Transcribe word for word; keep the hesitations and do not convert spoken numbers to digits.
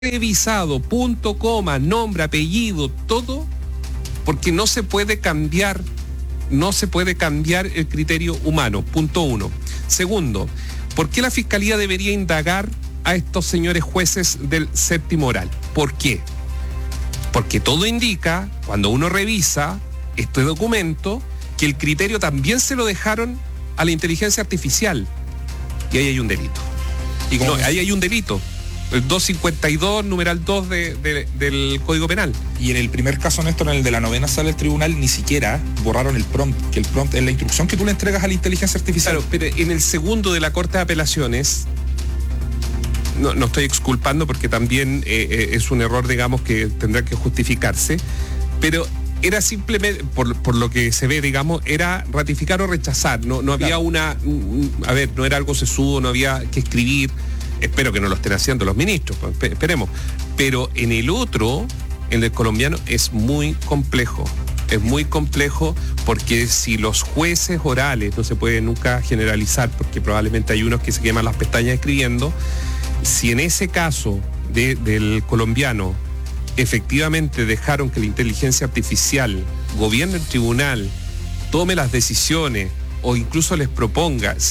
revisado, punto, coma, nombre, apellido, todo, porque no se puede cambiar, no se puede cambiar el criterio humano, punto uno. Segundo, ¿por qué la Fiscalía debería indagar a estos señores jueces del séptimo oral? ¿Por qué? Porque todo indica, cuando uno revisa este documento, que el criterio también se lo dejaron a la inteligencia artificial. Y ahí hay un delito. Y no, ahí hay un delito. El doscientos cincuenta y dos, numeral dos de, de, del Código Penal. Y en el primer caso, Néstor, en el de la novena sala del tribunal, ni siquiera borraron el prompt, que el prompt es la instrucción que tú le entregas a la inteligencia artificial. Claro, pero en el segundo de la Corte de Apelaciones, no, no estoy exculpando porque también eh, eh, es un error, digamos, que tendrá que justificarse, pero era simplemente, por, por lo que se ve, digamos, era ratificar o rechazar, no, no había claro. una, un, a ver, no era algo sesudo, no había que escribir. Espero que no lo estén haciendo los ministros, pues, esperemos. Pero en el otro, en el colombiano, es muy complejo. Es muy complejo porque si los jueces orales, no se puede nunca generalizar, porque probablemente hay unos que se queman las pestañas escribiendo, si en ese caso de, del colombiano efectivamente dejaron que la inteligencia artificial gobierne el tribunal, tome las decisiones o incluso les proponga